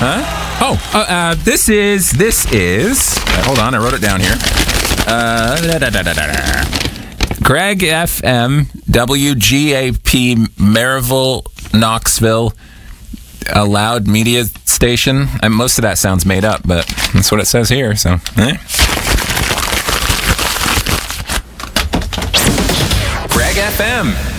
This is. Hold on, I wrote it down here. Greg FM, WGAP, Maryville, Knoxville, a loud media station. And most of that sounds made up, but that's what it says here. So, Greg FM.